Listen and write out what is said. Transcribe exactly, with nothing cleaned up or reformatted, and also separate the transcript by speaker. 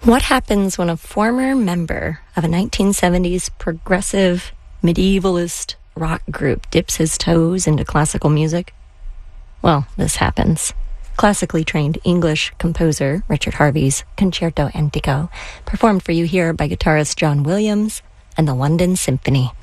Speaker 1: What happens when a former member of a nineteen seventies progressive medievalist rock group dips his toes into classical music? Well, this happens. Classically trained English composer Richard Harvey's Concerto Antico, performed for you here by guitarist John Williams and the London Symphony.